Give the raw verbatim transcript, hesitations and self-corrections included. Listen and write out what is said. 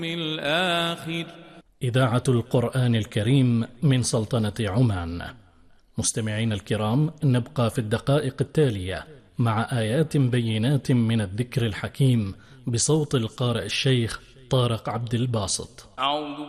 الآخر. إذاعة القرآن الكريم من سلطنة عمان. مستمعين الكرام، نبقى في الدقائق التالية مع آيات بينات من الذكر الحكيم بصوت القارئ الشيخ طارق عبد الباسط. أعوذ